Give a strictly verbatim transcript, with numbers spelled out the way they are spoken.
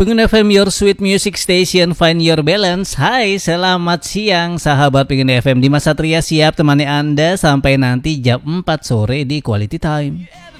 Pengen F M, your sweet music station, find your balance. Hai, selamat siang sahabat Pengen F M. Dimas Satria siap temani Anda sampai nanti jam empat sore di Quality Time.